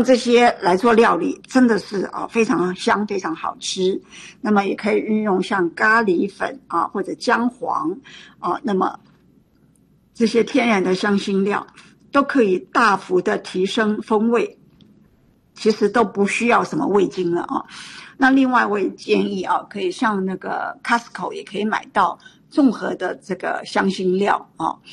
用这些来做料理，真的是非常香，非常好吃。那么也可以运用像咖喱粉或者姜黄那么这些天然的香辛料都可以大幅的提升风味，其实都不需要什么味精了那另外我也建议可以像那个 Costco 也可以买到综合的这个香辛料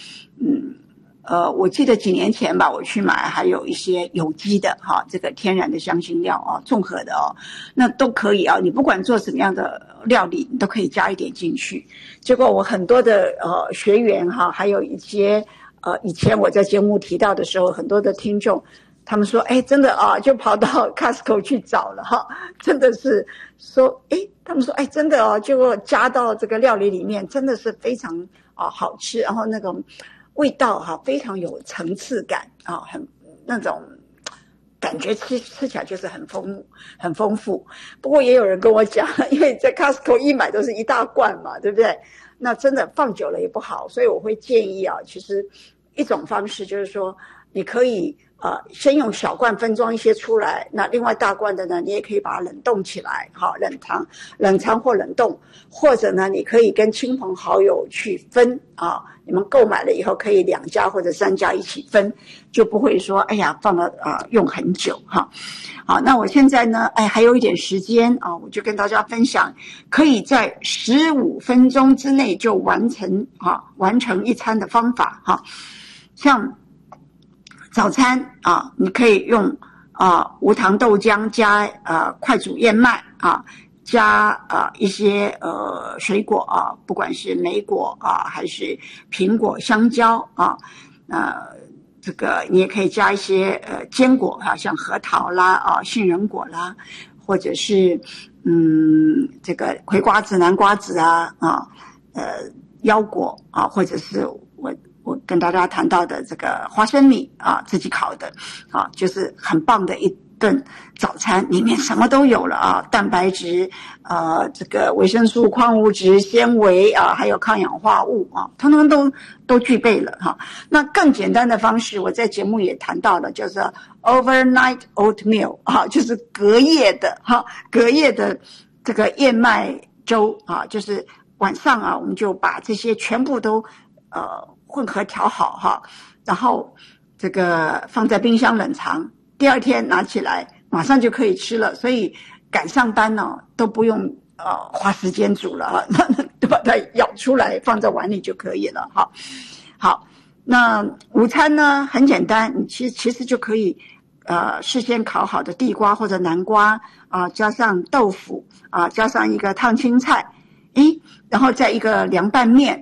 我记得几年前吧，我去买还有一些有机的这个天然的香辛料综合的那都可以你不管做什么样的料理，你都可以加一点进去。结果我很多的学员还有一些以前我在节目提到的时候，很多的听众他们说真的就跑到 Costco 去找了真的是说他们说真的结果加到这个料理里面真的是非常好吃，然后那种味道非常有层次感很那种感觉吃起来就是很丰富。不过也有人跟我讲，因为在 Costco 一买都是一大罐嘛，对不对？那真的放久了也不好，所以我会建议其实一种方式就是说，你可以先用小罐分装一些出来，那另外大罐的呢，你也可以把它冷冻起来，冷藏或冷冻，或者呢，你可以跟亲朋好友去分你们购买了以后可以2家或者3家一起分，就不会说放了用很久好，那我现在呢还有一点时间我就跟大家分享，可以在15分钟之内就完成一餐的方法像早餐你可以用无糖豆浆加快煮燕麦加一些水果不管是莓果还是苹果、香蕉这个你也可以加一些坚果像核桃啦杏仁果啦，或者是这个葵瓜子、南瓜子腰果或者是我跟大家谈到的这个花生米自己烤的就是很棒的一顿早餐，里面什么都有了蛋白质这个维生素、矿物质、纤维还有抗氧化物通通都具备了那更简单的方式，我在节目也谈到了，就是 overnight oatmeal 就是隔夜的这个燕麦粥就是晚上我们就把这些全部都混合调好然后这个放在冰箱冷藏，第二天拿起来马上就可以吃了，所以赶上班都不用花时间煮了都把它舀出来放在碗里就可以了好，那午餐呢很简单，你其实就可以事先烤好的地瓜或者南瓜加上豆腐加上一个烫青菜然后再一个凉拌面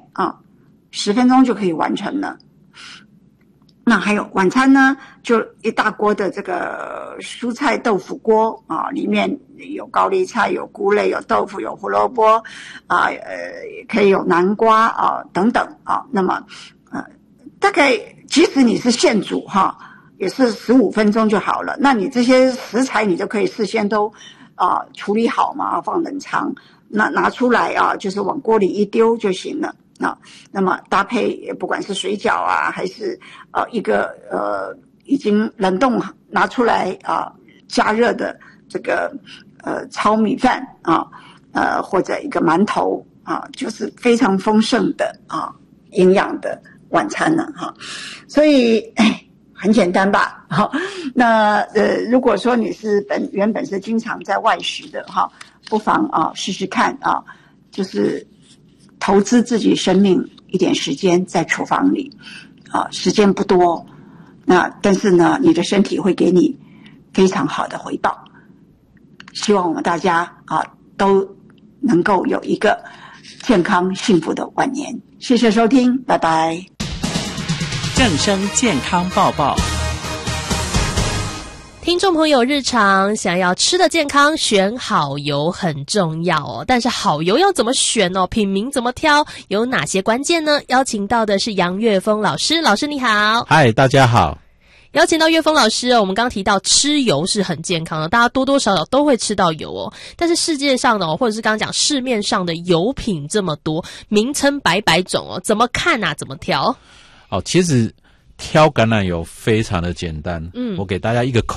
10分钟就可以完成了。那还有晚餐呢，就一大锅的这个蔬菜豆腐锅里面有高丽菜、有菇类、有豆腐、有胡萝卜可以有南瓜等等那么大概即使你是现煮也是15分钟就好了。那你这些食材你就可以事先都处理好嘛，放冷藏，那拿出来就是往锅里一丢就行了那么搭配不管是水饺还是一个已经冷冻拿出来加热的这个糙米饭或者一个馒头就是非常丰盛的营养的晚餐了所以很简单吧那如果说你是原本是经常在外食的不妨试试看就是投资自己生命一点时间在厨房里时间不多，但是呢你的身体会给你非常好的回报。希望我们大家都能够有一个健康幸福的晚年。谢谢收听，拜拜。 正声健康报报。 听众朋友，日常想要吃的健康，选好油很重要但是好油要怎么选品名怎么挑，有哪些关键呢？邀请到的是杨岳峰老师。老师你好。 嗨，大家好。 邀请到岳峰老师我们刚提到吃油是很健康的，大家多多少少都会吃到油但是世界上的或者是刚刚讲市面上的油品这么多，名称百百种怎么看怎么挑？ 其实挑橄榄油非常的简单我给大家一个